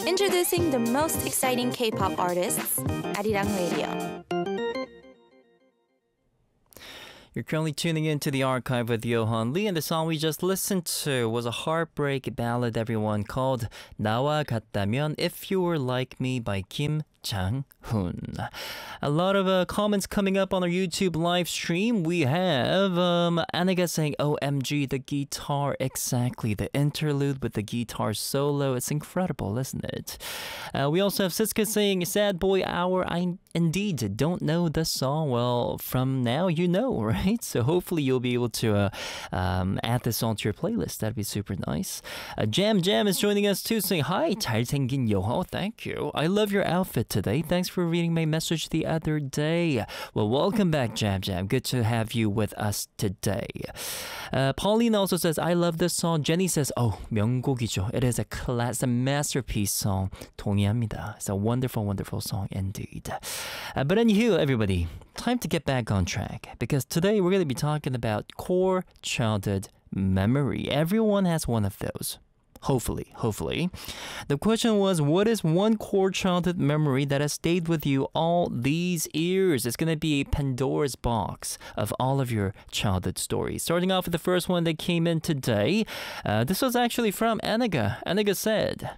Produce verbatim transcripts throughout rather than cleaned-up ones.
Introducing the most exciting K-pop artists, Arirang Radio. You're currently tuning into the archive with Yohan Lee, and the song we just listened to was a heartbreak ballad, everyone, called 나와 같다면 If You Were Like Me by Kim Jang-hoon. A lot of uh, comments coming up on our YouTube live stream. We have um, Anaga saying, O M G, the guitar, exactly, the interlude with the guitar solo. It's incredible, isn't it? Uh, we also have Siska saying, Sad Boy Hour, I indeed don't know this song. Well, from now you know, right? So hopefully you'll be able to uh, um, add this song to your playlist. That'd be super nice. Uh, Jam Jam is joining us too, saying, Hi, 잘생긴 여호, thank you. I love your outfit today. Thanks for reading my message the other day. Well, welcome back, Jam Jam. Good to have you with us today. Uh, Pauline also says, I love this song. Jenny says, oh, 명곡이죠. It is a class, a masterpiece song. 동의합니다. It's a wonderful, wonderful song indeed. Uh, but anywho, everybody, time to get back on track, because today we're going to be talking about core childhood memory. Everyone has one of those. Hopefully, hopefully. The question was, what is one core childhood memory that has stayed with you all these years? It's going to be a Pandora's box of all of your childhood stories. Starting off with the first one that came in today. Uh, this was actually from Anaga. Anaga said,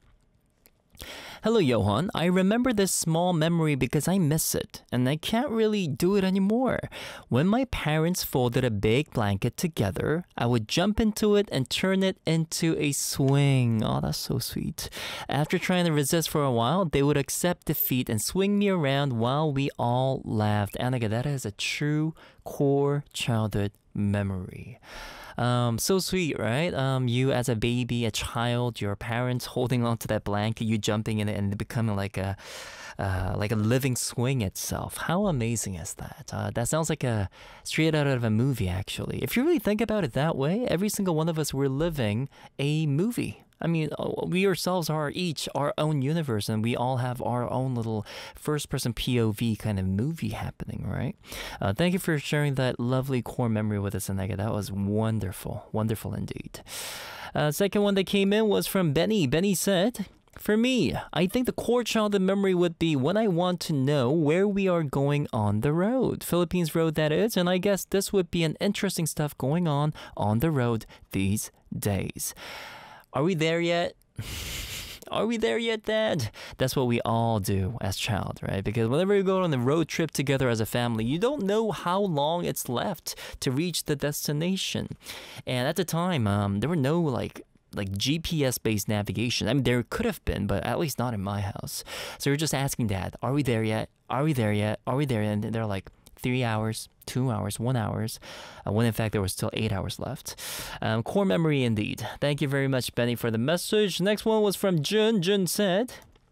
Hello, Johan. I remember this small memory because I miss it, and I can't really do it anymore. When my parents folded a big blanket together, I would jump into it and turn it into a swing. Oh, that's so sweet. After trying to resist for a while, they would accept defeat and swing me around while we all laughed. Anaga, that is a true core childhood memory. Um, so sweet, right? Um, you as a baby, a child, your parents holding onto that blanket, you jumping in it and becoming like a, uh, like a living swing itself. How amazing is that? Uh, that sounds like a straight out of a movie, actually. If you really think about it that way, every single one of us, we're living a movie. I mean, we ourselves are each our own universe, and we all have our own little first-person P O V kind of movie happening, right? Uh, thank you for sharing that lovely core memory with us, Anaga. That was wonderful. Wonderful indeed. Uh, second one that came in was from Benny. Benny said, for me, I think the core childhood memory would be when I want to know where we are going on the road. Philippines road, that is, and I guess this would be an interesting stuff going on on the road these days. Are we there yet? Are we there yet, Dad? That's what we all do as child, right? Because whenever you go on the road trip together as a family, you don't know how long it's left to reach the destination. And at the time, um, there were no like like G P S-based navigation. I mean, there could have been, but at least not in my house. So you're just asking Dad, are we there yet? Are we there yet? Are we there yet? And they're like, three hours, two hours, one hours, uh, when in fact there was still eight hours left. Um, core memory indeed. Thank you very much, Benny, for the message. Next one was from Jun. Jun said,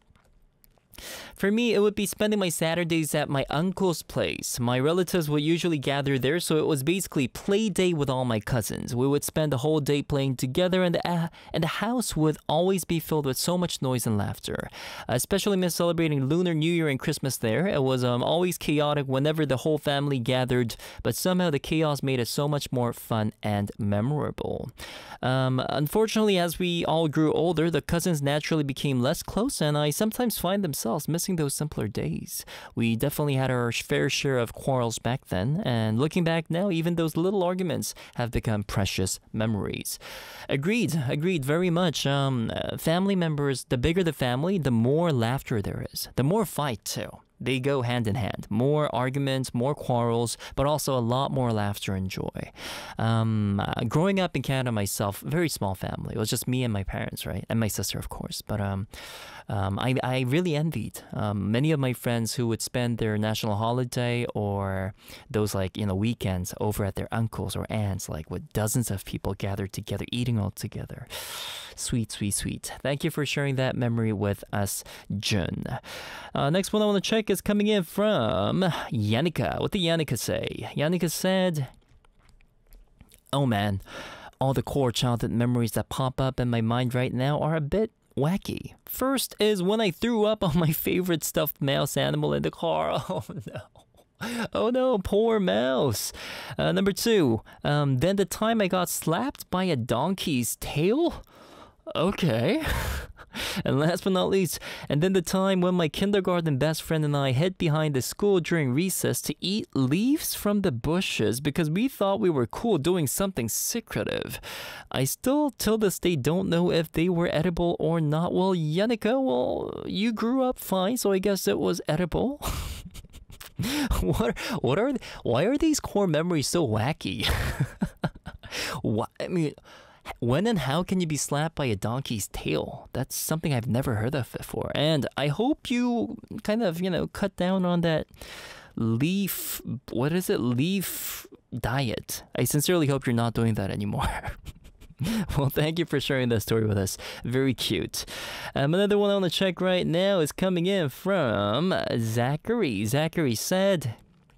for me, it would be spending my Saturdays at my uncle's place. My relatives would usually gather there, so it was basically play day with all my cousins. We would spend the whole day playing together, and the, uh, and the house would always be filled with so much noise and laughter. I especially miss celebrating Lunar New Year and Christmas there. It was um, always chaotic whenever the whole family gathered, but somehow the chaos made it so much more fun and memorable. Um, unfortunately, as we all grew older, the cousins naturally became less close, and I sometimes find themselves missing those simpler days. We definitely had our fair share of quarrels back then, and looking back now, even those little arguments have become precious memories. Agreed, agreed very much. Um, uh, family members, the bigger the family, the more laughter there is, the more fight too. They go hand in hand. More arguments, more quarrels, but also a lot more laughter and joy. Um, uh, growing up in Canada myself, very small family. It was just me and my parents, right? And my sister, of course. But um, um, I, I really envied um, many of my friends who would spend their national holiday or those like, you know, weekends over at their uncles or aunts, like with dozens of people gathered together, eating all together. Sweet, sweet, sweet. Thank you for sharing that memory with us, Jun. Uh, next one I want to check is coming in from Yannicka. What did Yannicka say? Yannicka said, oh man, all the core childhood memories that pop up in my mind right now are a bit wacky. First is when I threw up on my favorite stuffed mouse animal in the car. Oh no. Oh no, poor mouse. Uh, number two, um, then the time I got slapped by a donkey's tail? Okay. And last but not least, and then the time when my kindergarten best friend and I hid behind the school during recess to eat leaves from the bushes because we thought we were cool doing something secretive. I still till this day don't know if they were edible or not. Well, Yannicka, well, you grew up fine, so I guess it was edible. what what are why are these core memories so wacky? What, I mean, when and how can you be slapped by a donkey's tail? That's something I've never heard of before. And I hope you kind of, you know, cut down on that leaf, what is it, leaf diet. I sincerely hope you're not doing that anymore. Well, thank you for sharing that story with us. Very cute. Um, another one I want to check right now is coming in from Zachary. Zachary said,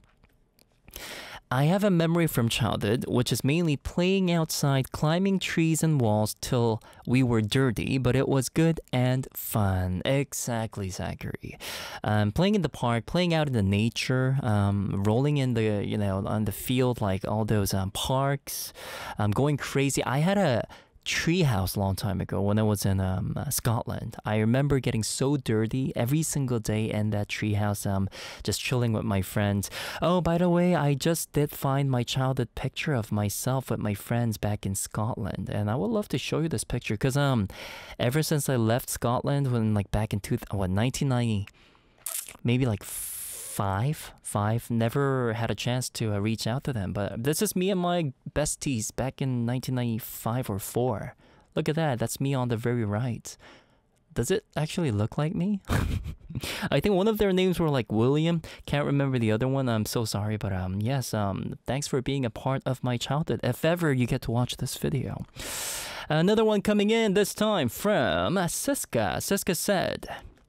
I have a memory from childhood, which is mainly playing outside, climbing trees and walls till we were dirty, but it was good and fun. Exactly, Zachary. Um, playing in the park, playing out in the nature, um, rolling in the, you know, on the field, like all those um, parks, um, going crazy. I had a treehouse a long time ago when I was in um, uh, Scotland. I remember getting so dirty every single day in that treehouse, um, just chilling with my friends. Oh, by the way, I just did find my childhood picture of myself with my friends back in Scotland, and I would love to show you this picture because um, ever since I left Scotland, when like back in two, what nineteen ninety, maybe like. Five, five. Never had a chance to uh, reach out to them, but this is me and my besties back in nineteen ninety-five or four. Look at that. That's me on the very right. Does it actually look like me? I think one of their names were like William. Can't remember the other one. I'm so sorry, but um, yes. Um, thanks for being a part of my childhood. If ever you get to watch this video. Another one coming in this time from Siska. Siska said,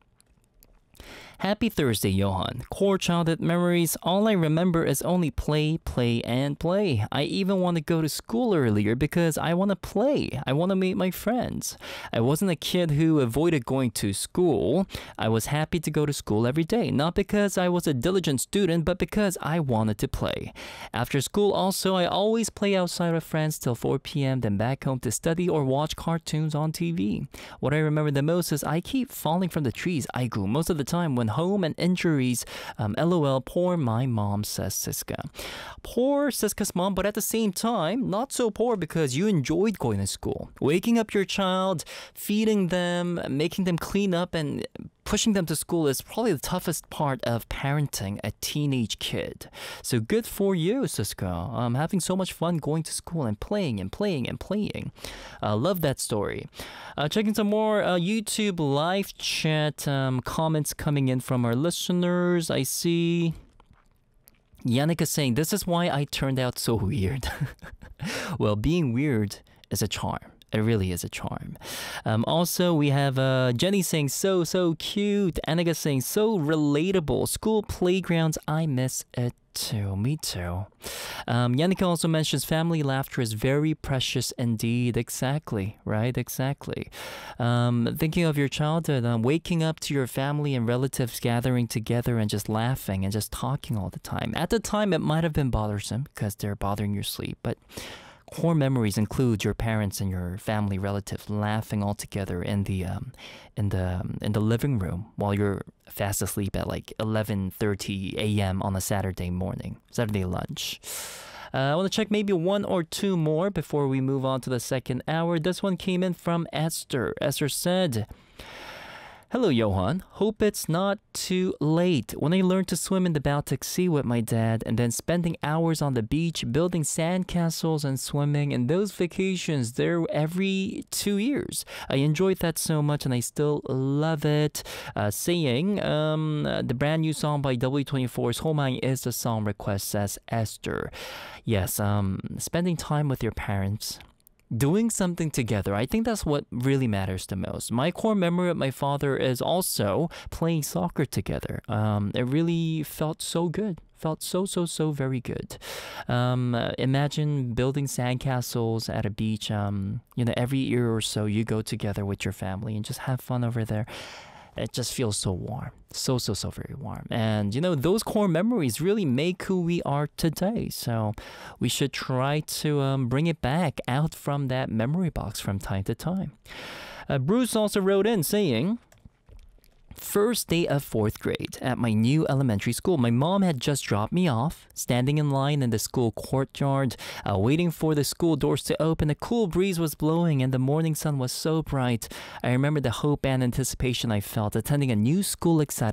Happy Thursday, Johan. Core childhood memories. All I remember is only play, play, and play. I even want to go to school earlier because I want to play. I want to meet my friends. I wasn't a kid who avoided going to school. I was happy to go to school every day, not because I was a diligent student, but because I wanted to play. After school also, I always play outside with friends till four p.m., then back home to study or watch cartoons on T V. What I remember the most is I keep falling from the trees. I grew most of the time when home and injuries. Um, LOL, poor my mom, says Siska. Poor Siska's mom, but at the same time, not so poor because you enjoyed going to school. Waking up your child, feeding them, making them clean up, and pushing them to school is probably the toughest part of parenting a teenage kid. So good for you, Siska. Um, having so much fun going to school and playing and playing and playing. Uh, love that story. Uh, checking some more uh, YouTube live chat um, comments coming in from our listeners. I see Yannicka saying, this is why I turned out so weird. Well, being weird is a charm. It really is a charm. Um, also, we have uh, Jenny saying, so, so cute. Annika saying, so relatable. School playgrounds, I miss it too. Me too. Um, Yannicka also mentions family laughter is very precious indeed. Exactly, right? Exactly. Um, thinking of your childhood, um, waking up to your family and relatives gathering together and just laughing and just talking all the time. At the time, it might have been bothersome because they're bothering your sleep, but core memories include your parents and your family relatives laughing all together in the um, in the um, in the living room while you're fast asleep at like eleven thirty a.m. on a Saturday morning, Saturday lunch. Uh, I want to check maybe one or two more before we move on to the second hour. This one came in from Esther. Esther said, hello, Johan. Hope it's not too late. When I learned to swim in the Baltic Sea with my dad and then spending hours on the beach building sandcastles and swimming, and those vacations there every two years. I enjoyed that so much and I still love it. Uh, saying um, uh, the brand new song by W twenty-four's Homang is the song request, says Esther. Yes, um, spending time with your parents, doing something together. I think that's what really matters the most. My core memory of my father is also playing soccer together. Um, it really felt so good. Felt so, so, so very good. Um, uh, imagine building sandcastles at a beach. Um, you know, every year or so you go together with your family and just have fun over there. It just feels so warm. So, so, so very warm. And, you know, those core memories really make who we are today. So we should try to um, bring it back out from that memory box from time to time. Uh, Bruce also wrote in saying, first day of fourth grade at my new elementary school. My mom had just dropped me off, standing in line in the school courtyard, uh, waiting for the school doors to open. A cool breeze was blowing and the morning sun was so bright. I remember the hope and anticipation I felt attending a new school excited